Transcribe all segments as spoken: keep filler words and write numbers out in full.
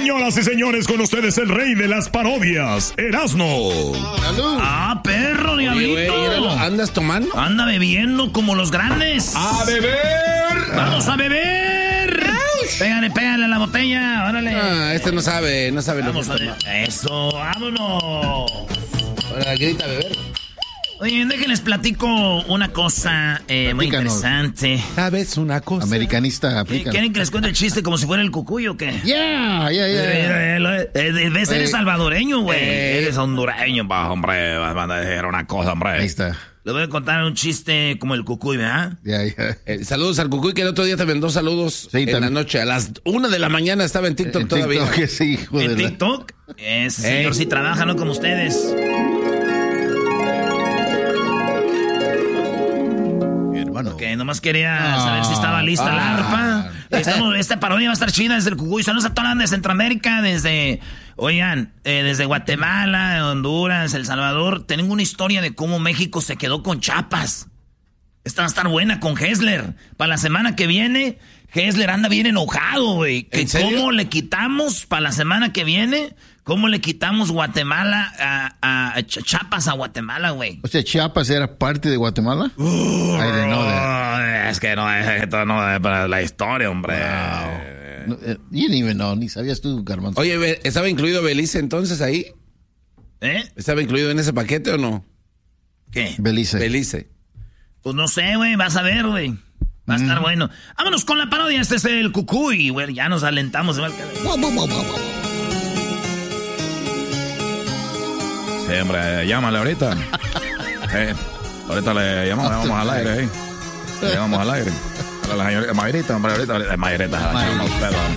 Señoras y señores, con ustedes el rey de las parodias, Erasmo. ¡Salud! ¡Ah, perro, diablito! Oye, güey, ¿andas tomando? Anda bebiendo como los grandes. ¡A beber! ¡Vamos a beber! Pégale, pégale a la botella, órale. Ah, este no sabe, no sabe Vamos lo a que ver. toma. Eso, vámonos. Ahora grita a beber. Oye, déjenles platico una cosa eh, muy Platícanos. interesante. ¿Sabes una cosa? Americanista, Eh, aplica. ¿Quieren que les cuente el chiste como si fuera el cucuyo o qué? Ya, ya, ya. Ves, eres salvadoreño, güey. eh, Eres hondureño, pa, hombre. Vas a decir una cosa, hombre. Ahí está. Le voy a contar un chiste como el cucuy, ¿verdad? Ya, ya. Eh, saludos al Cucuy, que el otro día te mandó saludos Sí, en también. la noche. A las una de la mañana estaba en TikTok En todavía. TikTok, sí, hijo de En la- TikTok. Ese señor Ey. sí trabaja, no como ustedes. Mi hermano. Que nomás quería Ah, saber si estaba lista la ah. arpa. Estamos, esta parodia va a estar chida desde el Cucuy. Saludos a toda la de Centroamérica, desde, oigan, eh, desde Guatemala, Honduras, El Salvador. Tengo una historia de cómo México se quedó con Chiapas. Esta va a estar buena con Hessler. Para la semana que viene, Hessler anda bien enojado, güey. Que ¿En serio? cómo le quitamos para la semana que viene, cómo le quitamos Guatemala a, a- a Ch- Chiapas a Guatemala, güey. O sea, Chiapas era parte de Guatemala. I didn't know that. Oh, es que no es esto no es para la historia, hombre. No, eh, you didn't even know, ni sabías tú, Garbanzo. Oye, Be- ¿estaba incluido Belice entonces ahí? ¿Eh? ¿Estaba incluido en ese paquete o no? ¿Qué? Belice. Belice. Pues no sé, güey, vas a ver, güey. Va a estar bueno. Vámonos con la parodia, este es el Cucuy, güey, ya nos alentamos. Igual que... Sí, hombre, llámale ahorita. Eh, ahorita le llamamos, le llamamos al aire, eh. Le llamamos al aire. A la señorita Mayrita, hombre, ahorita, ahorita Mayrita, la llamamos, perdón.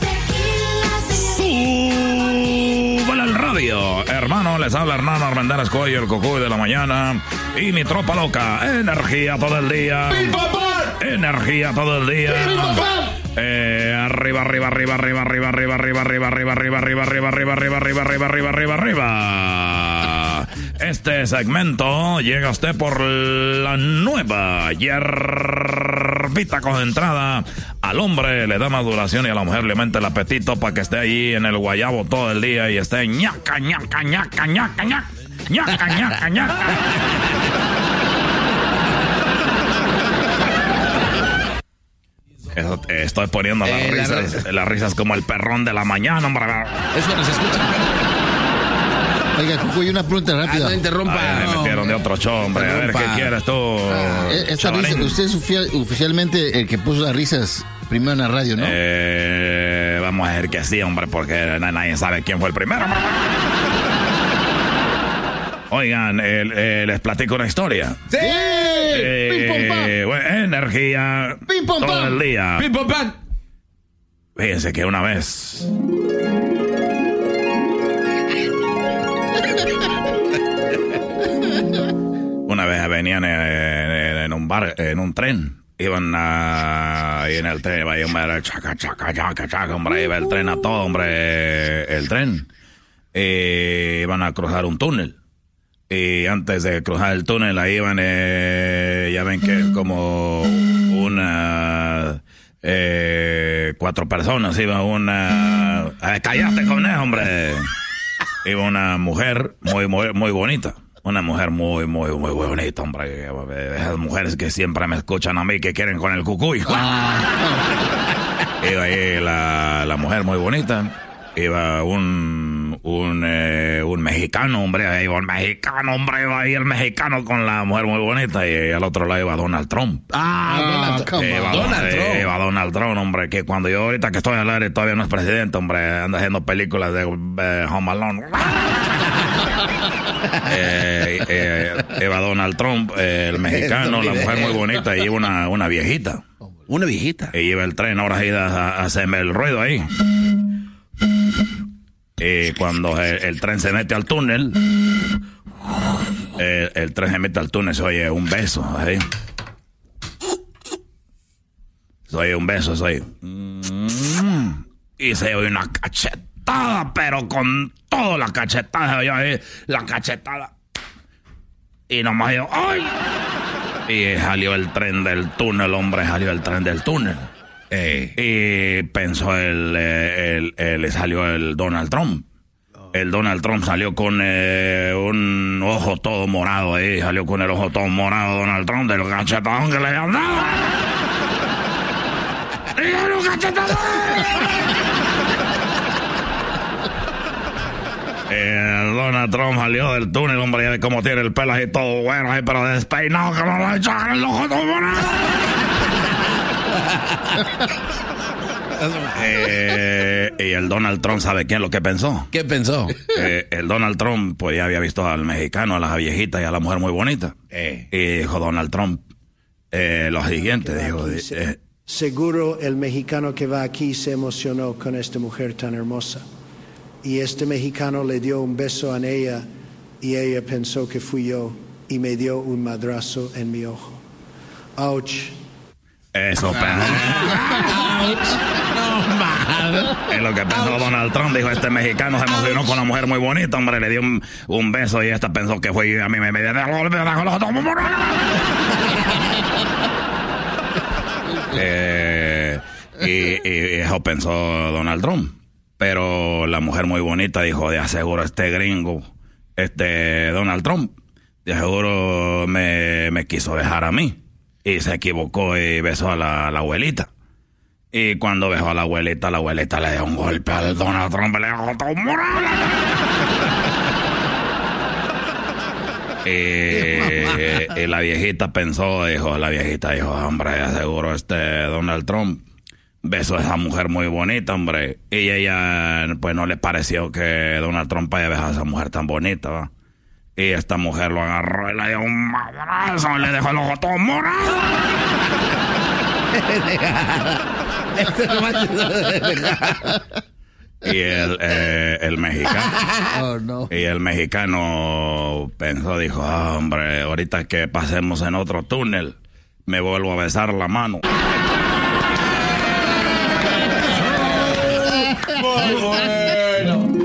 Súbale al radio, hermano, les habla Hernán Armendáriz Cuello, el Cucuy de la mañana. Y mi tropa loca, energía todo el día. Energía todo el día. Eh, arriba, arriba, arriba, arriba, arriba, arriba, arriba, arriba, arriba, arriba, arriba, arriba, arriba, arriba, arriba, arriba, arriba, arriba, arriba. Este segmento llega a usted por la nueva hierbita concentrada. Al hombre le da maduración y a la mujer le aumenta el apetito para que esté ahí en el guayabo todo el día y esté ñaca, ñaca, ñaca, ñaca, ñaca, ñaca, ñaca, ñaca. Eso, eh, estoy poniendo las Eh, la risas, risa. las risas como el perrón de la mañana, hombre. Es cuando se escucha. Oiga, Cucuy, una pregunta Ah, rápida. no interrumpa. Ay, me No. metieron de otro show, hombre. A ver, ¿qué Interrumpa. quieres tú? Eh, esta chavarín? risa, usted es oficial- oficialmente el que puso las risas primero en la radio, ¿no? Eh, vamos a decir que sí, hombre, porque na- nadie sabe quién fue el primero. hombre. Oigan, eh, eh, les platico una historia. ¡Sí! Eh, ¡Pim, pom, pam! bueno, energía Pim, pom, todo pam. el día. ¡Pim, pam, pam! Fíjense que una vez... Una vez venían en, en un bar, en un tren. Iban a... Y en el tren iba a ir, chaca, chaca, chaca, chaca, hombre. Iba el tren a todo, hombre. El tren. Y iban a cruzar un túnel. Y antes de cruzar el túnel, ahí iban, eh, ya ven que es como una... Eh, cuatro personas. Iba una... Eh, ¡cállate con eso, hombre! Iba una mujer muy, muy, muy bonita. Una mujer muy, muy, muy bonita, hombre. Esas mujeres que siempre me escuchan a mí que quieren con el Cucuy. Iba ahí la, la mujer muy bonita. Iba un, un, eh, un mexicano, hombre. Ahí iba un mexicano, hombre. Iba ahí el mexicano con la mujer muy bonita. Y al otro lado iba Donald Trump. Ah, Donald Trump. Iba Donald eh, Trump. iba Donald Trump, hombre. Que cuando yo ahorita que estoy al aire todavía no es presidente, hombre. Anda haciendo películas de eh, Home Alone. eh, eh, iba Donald Trump, eh, el mexicano, la mujer muy bonita. Y iba una, una viejita. Una viejita. Y iba el tren, ahora sí a, a hacerme el ruido ahí. Y cuando el, el tren se mete al túnel, el, el tren se mete al túnel, se oye un beso ahí. Se oye un beso, se oye. Y se oye una cachetada, pero con toda la cachetada, se oye ahí, la cachetada. Y nomás yo, ¡ay! Y salió el tren del túnel, hombre, salió el tren del túnel. Eh. Y pensó el, el, el, le salió el Donald Trump. El Donald Trump salió con eh, un ojo todo morado ahí, salió con el ojo todo morado Donald Trump del cachetadón que le habían dado. ¡Y el cachetadón! El Donald Trump salió del túnel, hombre, ya ve cómo tiene el pelo ahí todo bueno, ahí, pero despeinado, que no le echaron el ojo todo morado. eh, y el Donald Trump, ¿sabe quién lo que pensó? ¿Qué pensó? Eh, el Donald Trump, pues ya había visto al mexicano, a la viejita y a la mujer muy bonita. Eh. Y dijo Donald Trump eh, lo siguiente, dijo... Eh, seguro el mexicano que va aquí se emocionó con esta mujer tan hermosa. Y este mexicano le dio un beso a ella y ella pensó que fui yo y me dio un madrazo en mi ojo. Ouch. Eso, pensó. No, es lo que pensó Donald Trump. Dijo, este mexicano se emocionó con una mujer muy bonita, hombre, le dio un, un beso y esta pensó que fue yo, a mí me me eh, y, y eso pensó Donald Trump. Pero la mujer muy bonita dijo, de aseguro este gringo, este Donald Trump, de seguro me, me quiso dejar a mí. Y se equivocó y besó a la, a la abuelita. Y cuando besó a la abuelita, la abuelita le dio un golpe al Donald Trump, le dijo, ¡todo morado! y, y la viejita pensó, dijo, la viejita dijo, hombre, de seguro este Donald Trump besó a esa mujer muy bonita, hombre. Y ella, pues, no le pareció que Donald Trump haya besado a esa mujer tan bonita, ¿va? Y esta mujer lo agarró y le dio un madrazo y le dejó el ojo todo morado. y el, eh, el mexicano... Oh, no. Y el mexicano pensó, dijo, oh, hombre, ahorita que pasemos en otro túnel, me vuelvo a besar la mano.